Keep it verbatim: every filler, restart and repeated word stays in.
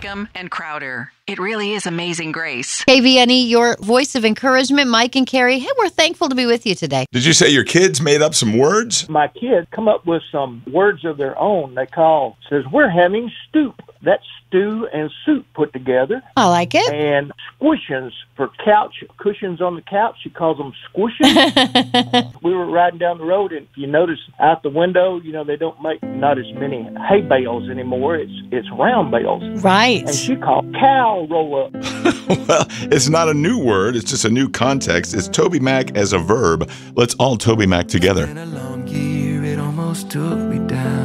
Hickam, and Crowder. It really is Amazing Grace. K V N E, your voice of encouragement, Mike and Carrie. Hey, we're thankful to be with you today. Did you say your kids made up some words? My kids come up with some words of their own. They call, says, we're having stoop. That's stew and soup put together. I like it. And squishins for couch, cushions on the couch. She calls them squishins. We were riding down the road, and if you notice out the window, you know, they don't make not as many hay bales anymore. It's it's round bales. Right. And she called cow roll up. Well, it's not a new word. It's just a new context. It's Toby Mac as a verb. Let's all Toby Mac together. Been a long year, it almost took me down.